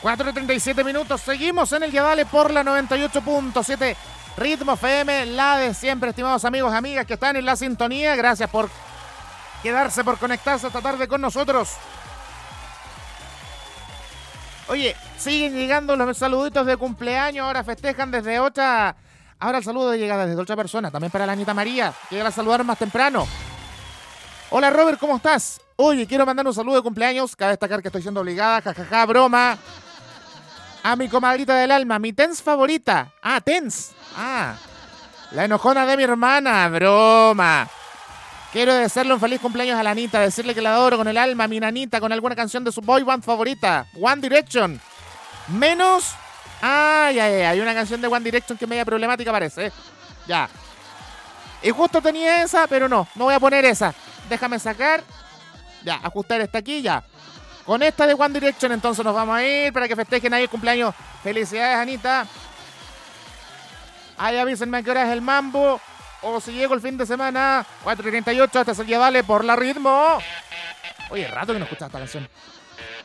4:37 minutos. Seguimos en el Yadale por la 98.7 Ritmo FM, la de siempre, estimados amigos, amigas que están en la sintonía. Gracias por quedarse, por conectarse esta tarde con nosotros. Oye, siguen llegando los saluditos de cumpleaños. Ahora festejan desde otra. Ahora el saludo llega desde otra persona. También para la Anita María, que llega a saludar más temprano. Hola Robert, ¿cómo estás? Oye, quiero mandar un saludo de cumpleaños. Cabe destacar que estoy siendo obligada, jajaja, broma. A mi comadrita del alma, mi Tens favorita. Ah, Tens. Ah, la enojona de mi hermana, broma. Quiero desearle un feliz cumpleaños a la Anita, decirle que la adoro con el alma, mi nanita, con alguna canción de su boy band favorita, One Direction. Menos... Ay, hay una canción de One Direction que es media problemática parece. Ya. Y justo tenía esa, pero no voy a poner esa. Déjame sacar. Ya, ajustar esta aquí, ya. Con esta de One Direction entonces nos vamos a ir para que festejen ahí el cumpleaños. Felicidades, Anita. Ahí avísenme a qué hora es el mambo. O si llego el fin de semana, 4:38, hasta el Yadale por la Ritmo. Oye, rato que no escuchaba esta canción.